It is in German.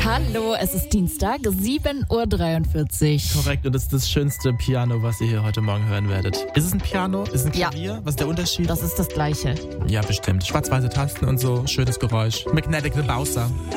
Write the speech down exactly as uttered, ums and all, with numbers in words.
Hallo, es ist Dienstag, sieben Uhr dreiundvierzig. Korrekt, und das ist das schönste Piano, was ihr hier heute Morgen hören werdet. Ist es ein Piano? Ist es ein Klavier? Ja. Was ist der Unterschied? Das ist das Gleiche. Ja, bestimmt. Schwarz-weiße Tasten und so, schönes Geräusch. Magnetic the Bowser.